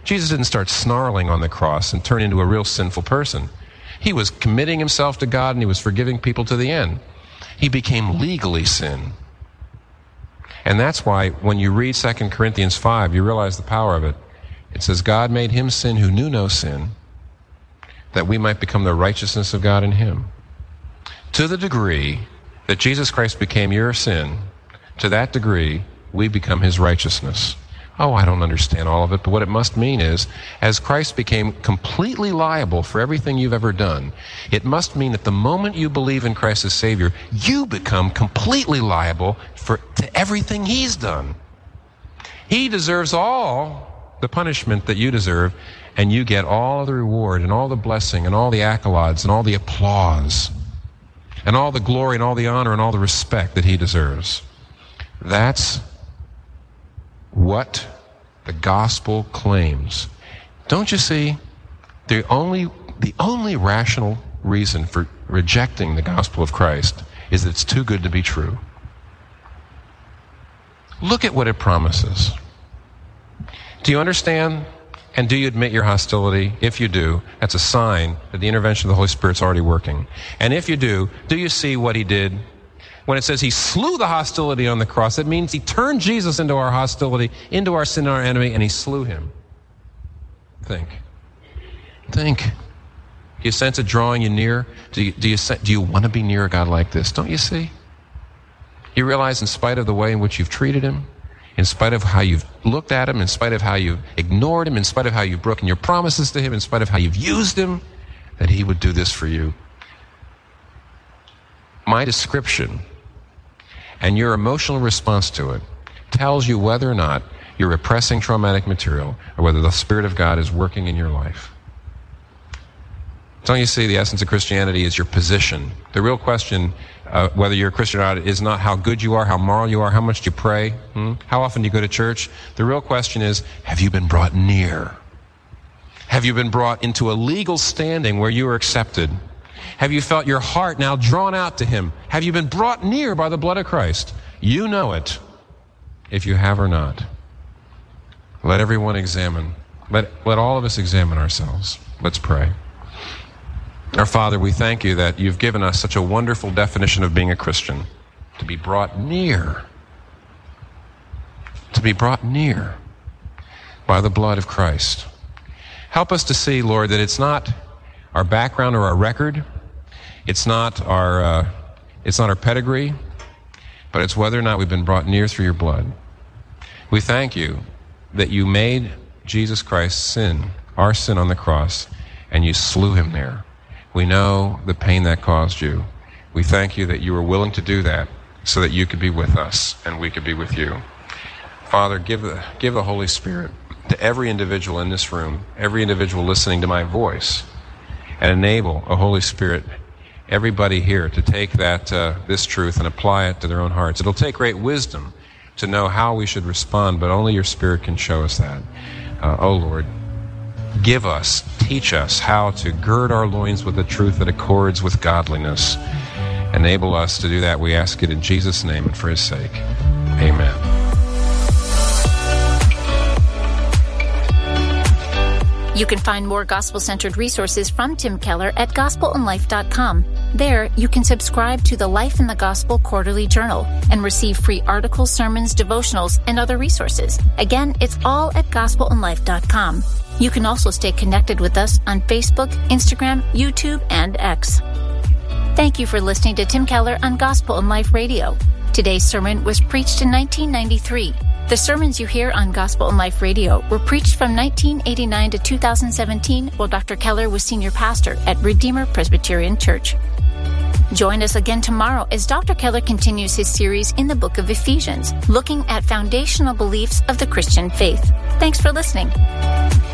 Jesus didn't start snarling on the cross and turn into a real sinful person. He was committing himself to God, and he was forgiving people to the end. He became legally sin. And that's why when you read 2 Corinthians 5, you realize the power of it. It says, God made him sin who knew no sin, that we might become the righteousness of God in him. To the degree that Jesus Christ became your sin, to that degree, we become his righteousness. Oh, I don't understand all of it, but what it must mean is, as Christ became completely liable for everything you've ever done, it must mean that the moment you believe in Christ as Savior, you become completely liable to everything he's done. He deserves all the punishment that you deserve, and you get all the reward and all the blessing and all the accolades and all the applause and all the glory and all the honor and all the respect that he deserves. That's what the gospel claims. Don't you see? The only rational reason for rejecting the gospel of Christ is that it's too good to be true. Look at what it promises. Do you understand? And do you admit your hostility? If you do, that's a sign that the intervention of the Holy Spirit's already working. And if you do you see what he did? When it says he slew the hostility on the cross, it means he turned Jesus into our hostility, into our sin and our enemy, and he slew him. Think. Do you sense it drawing you near? Do you want to be near a God like this? Don't you see? You realize in spite of the way in which you've treated him, in spite of how you've looked at him, in spite of how you've ignored him, in spite of how you've broken your promises to him, in spite of how you've used him, that he would do this for you. My description and your emotional response to it tells you whether or not you're repressing traumatic material or whether the Spirit of God is working in your life. Don't you see the essence of Christianity is your position? The real question, whether you're a Christian or not, is not how good you are, how moral you are, how much you pray, how often do you go to church. The real question is, have you been brought near? Have you been brought into a legal standing where you are accepted? Have you felt your heart now drawn out to him? Have you been brought near by the blood of Christ? You know it, if you have or not. Let everyone examine. Let all of us examine ourselves. Let's pray. Our Father, we thank you that you've given us such a wonderful definition of being a Christian. To be brought near. To be brought near by the blood of Christ. Help us to see, Lord, that it's not our background or our record. It's not our pedigree, but it's whether or not we've been brought near through your blood. We thank you that you made Jesus Christ sin, our sin on the cross, and you slew him there. We know the pain that caused you. We thank you that you were willing to do that so that you could be with us and we could be with you. Father, give the Holy Spirit to every individual in this room, every individual listening to my voice, and enable a Holy Spirit, everybody here, to take this truth and apply it to their own hearts. It'll take great wisdom to know how we should respond, but only your Spirit can show us that. Oh Lord, teach us how to gird our loins with the truth that accords with godliness. Enable us to do that, we ask it in Jesus' name and for his sake. Amen. You can find more gospel-centered resources from Tim Keller at gospelandlife.com. There, you can subscribe to the Life in the Gospel Quarterly Journal and receive free articles, sermons, devotionals, and other resources. Again, it's all at gospelandlife.com. You can also stay connected with us on Facebook, Instagram, YouTube, and X. Thank you for listening to Tim Keller on Gospel and Life Radio. Today's sermon was preached in 1993. The sermons you hear on Gospel and Life Radio were preached from 1989 to 2017 while Dr. Keller was senior pastor at Redeemer Presbyterian Church. Join us again tomorrow as Dr. Keller continues his series in the book of Ephesians, looking at foundational beliefs of the Christian faith. Thanks for listening.